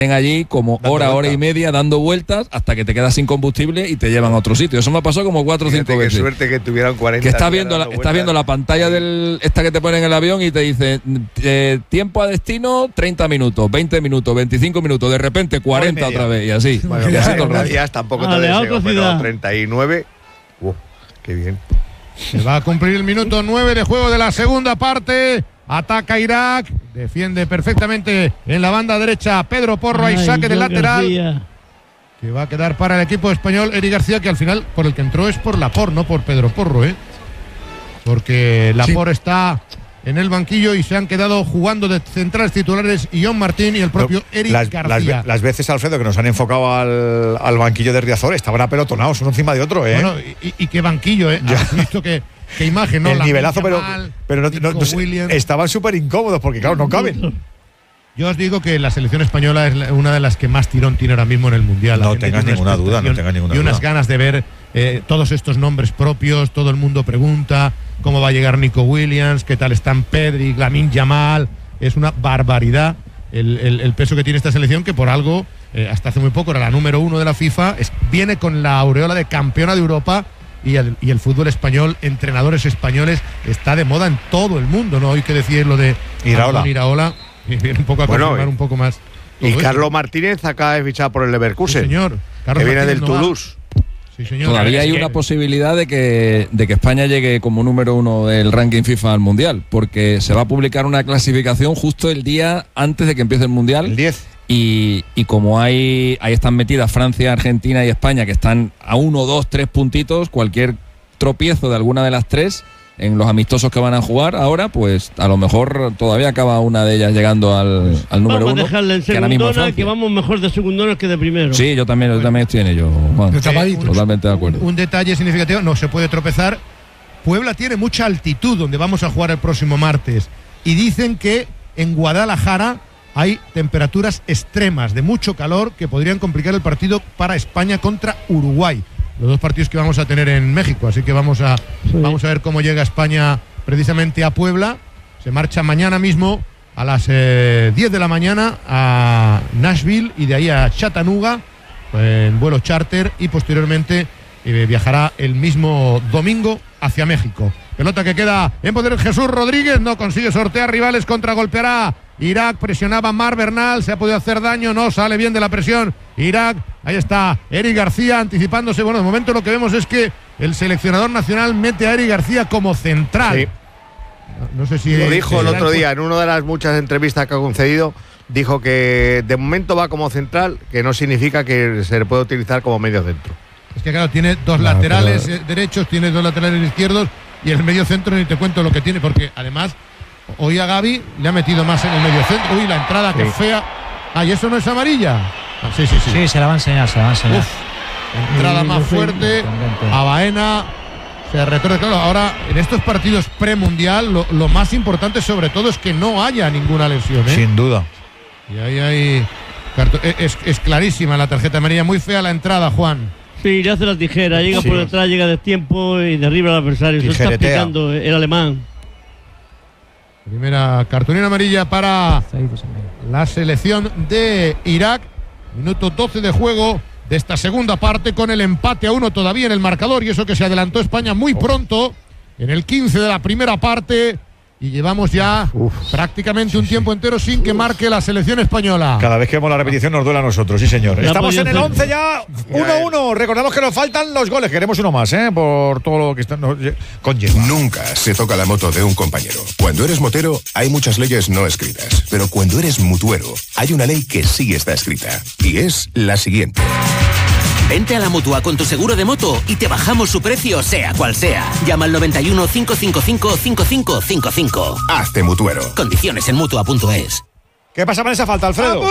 allí como hora y media dando vueltas hasta que te quedas sin combustible y te llevan a otro sitio. Eso me ha pasado como 4 o 5 veces. Qué suerte que tuvieran 40. Que estás viendo la pantalla esta que te ponen en el avión y te dice tiempo a destino 30 minutos, 20 minutos, 25 minutos, de repente 40 otra vez y así. Bueno, y así todo el rato. días tampoco te deseo, pero 39. Qué bien. Se va a cumplir el minuto 9 de juego de la segunda parte. Ataca Irak, defiende perfectamente en la banda derecha Pedro Porro, hay saque del lateral García, que va a quedar para el equipo español. Eric García, que al final por el que entró es por Laporte, no por Pedro Porro, porque Laporte está en el banquillo y se han quedado jugando de centrales titulares Ion Martín y el propio Eric García. Las veces, Alfredo, que nos han enfocado al banquillo de Riazor, estaban apelotonados uno encima de otro, Bueno, y qué banquillo, Has visto qué imagen, ¿no? El nivelazo, pero no estaban súper incómodos porque, claro, no caben. Yo os digo que la selección española es una de las que más tirón tiene ahora mismo en el Mundial. No tengas ninguna duda. Y unas ganas de ver todos estos nombres propios. Todo el mundo pregunta cómo va a llegar Nico Williams, qué tal están Pedri, Lamine Yamal. Es una barbaridad el peso que tiene esta selección, que por algo, hasta hace muy poco, era la número 1 de la FIFA. Viene con la aureola de campeona de Europa. Y el fútbol español, entrenadores españoles, está de moda en todo el mundo, ¿no? Hoy que decís lo de Iraola, y viene un poco a confirmar un poco más. Y Carlos Martínez acaba de fichar por el Leverkusen. Sí, señor. Carlos que viene del Toulouse. Sí, señor. Todavía hay una posibilidad de que España llegue como número 1 del ranking FIFA al Mundial, porque se va a publicar una clasificación justo el día antes de que empiece el Mundial. El 10. Y como ahí están metidas Francia, Argentina y España, que están a 1, 2, 3 puntitos, cualquier tropiezo de alguna de las tres en los amistosos que van a jugar ahora, pues a lo mejor todavía acaba una de ellas llegando al número 1. Vamos a dejarle en segundona, que vamos mejor de segundona que de primero. Sí, yo también estoy en ello, Juan. Totalmente de acuerdo. Un detalle significativo, no se puede tropezar. Puebla tiene mucha altitud donde vamos a jugar el próximo martes. Y dicen que en Guadalajara hay temperaturas extremas de mucho calor que podrían complicar el partido para España contra Uruguay. Los dos partidos que vamos a tener en México. Así que vamos a ver cómo llega España precisamente a Puebla. Se marcha mañana mismo a las 10 de la mañana a Nashville y de ahí a Chattanooga en vuelo charter, y posteriormente viajará el mismo domingo hacia México. Pelota que queda en poder de Jesús Rodríguez, no consigue sortear rivales, contragolpeará Irak, presionaba Mar Bernal, se ha podido hacer daño, no sale bien de la presión Irak. Ahí está Eric García anticipándose. Bueno, de momento lo que vemos es que el seleccionador nacional mete a Eric García como central. Sí. No sé si lo dijo el otro día en una de las muchas entrevistas que ha concedido. Dijo que de momento va como central, que no significa que se le puede utilizar como medio centro. Es que claro, tiene dos laterales derechos, tiene dos laterales izquierdos, y el medio centro ni te cuento lo que tiene, porque además hoy a Gavi le ha metido más en el medio centro. Uy, la entrada que fea. ¿Y eso no es amarilla? Sí. Sí, se la va a enseñar. Uf, entrada más fuerte a Baena. Se retorna. Claro, ahora en estos partidos premundial lo más importante sobre todo es que no haya ninguna lesión, Sin duda. Y ahí hay es clarísima la tarjeta amarilla. Muy fea la entrada, Juan. Sí, le hace la tijera, llega por detrás, llega de tiempo y derriba al adversario. Se está explicando el alemán. Primera cartulina amarilla para la selección de Irak. Minuto 12 de juego de esta segunda parte, con el empate a 1 todavía en el marcador, y eso que se adelantó España muy pronto en el 15 de la primera parte. Y llevamos ya prácticamente un tiempo entero sin que marque la selección española. Cada vez que vemos la repetición nos duele a nosotros, sí señor. Estamos en el 11 ya, 1-1. Recordamos que nos faltan los goles, queremos uno más, por todo lo que conlleva. Nunca se toca la moto de un compañero. Cuando eres motero hay muchas leyes no escritas, pero cuando eres mutuero hay una ley que sí está escrita, y es la siguiente. Vente a la Mutua con tu seguro de moto y te bajamos su precio, sea cual sea. Llama al 91 555 5555. Hazte mutuero. Condiciones en Mutua.es. ¿Qué pasa con esa falta, Alfredo?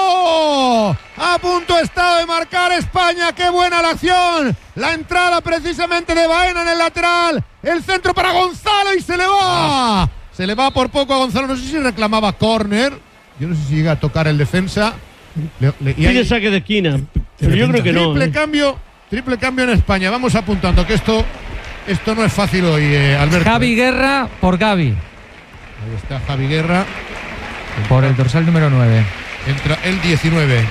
¡A punto está de marcar España! ¡Qué buena la acción! La entrada precisamente de Baena en el lateral. El centro para Gonzalo y se le va. Se le va por poco a Gonzalo. No sé si reclamaba córner. Yo no sé si llega a tocar el defensa. Tiene saque de esquina. Pero yo creo que no. Triple cambio en España. Vamos apuntando que esto no es fácil hoy, Alberto. Javi Guerra por Gavi. Ahí está Javi Guerra. Por el dorsal número 9. Entra el 19.